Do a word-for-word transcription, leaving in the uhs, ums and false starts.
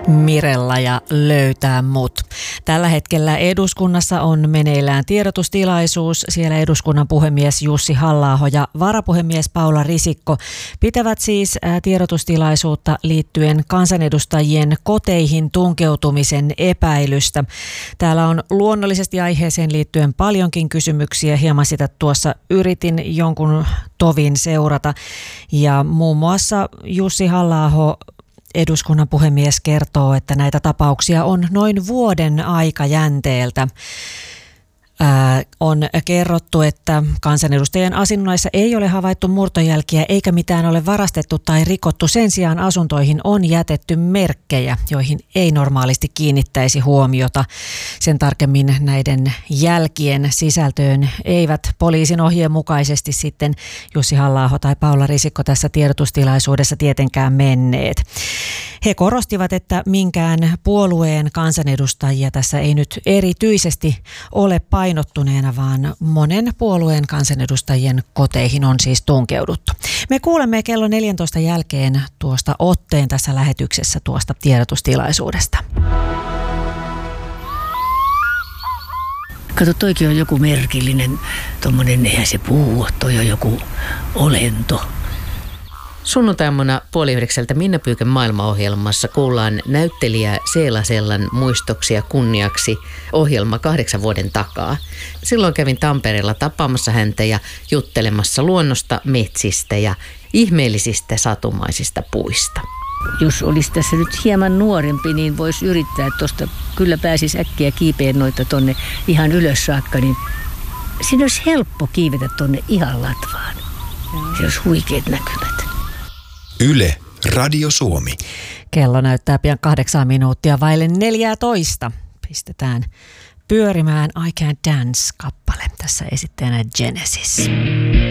Mirella ja Löytää mut. Tällä hetkellä eduskunnassa on meneillään tiedotustilaisuus. Siellä eduskunnan puhemies Jussi Halla-aho ja varapuhemies Paula Risikko pitävät siis tiedotustilaisuutta liittyen kansanedustajien koteihin tunkeutumisen epäilystä. Täällä on luonnollisesti aiheeseen liittyen paljonkin kysymyksiä. Hieman sitä tuossa yritin jonkun tovin seurata. Ja muun muassa Jussi Halla-aho, eduskunnan puhemies, kertoo, että näitä tapauksia on noin vuoden aikajänteeltä. Ää, on kerrottu, että kansanedustajien asunnoissa ei ole havaittu murtojälkiä eikä mitään ole varastettu tai rikottu. Sen sijaan asuntoihin on jätetty merkkejä, joihin ei normaalisti kiinnittäisi huomiota. Sen tarkemmin näiden jälkien sisältöön eivät poliisin ohjeen mukaisesti sitten Jussi Halla-aho tai Paula Risikko tässä tiedotustilaisuudessa tietenkään menneet. He korostivat, että minkään puolueen kansanedustajia tässä ei nyt erityisesti ole painottuneena, vaan monen puolueen kansanedustajien koteihin on siis tunkeuduttu. Me kuulemme kello neljäntoista jälkeen tuosta otteen tässä lähetyksessä tuosta tiedotustilaisuudesta. Kato, toikin on joku merkillinen, tommonen, eihän se puu, toi on joku olento. Sunnuntaimuna puoli yhdeksältä Minna Pyyken maailmaohjelmassa kuullaan näyttelijä Seela Sellan muistoksia kunniaksi ohjelma kahdeksan vuoden takaa. Silloin kävin Tampereella tapaamassa häntä ja juttelemassa luonnosta, metsistä ja ihmeellisistä satumaisista puista. Jos olisi tässä nyt hieman nuorempi, niin voisi yrittää tuosta, kyllä pääsisi äkkiä kiipeen noita tonne ihan ylös saakka, niin siinä olisi helppo kiivetä tonne ihan latvaan. Se olisi huikeat näkymät. Yle, Radio Suomi. Kello näyttää pian kahdeksan minuuttia vaille neljätoista. Pistetään pyörimään I Can't Dance -kappale. Tässä esittäjänä Genesis.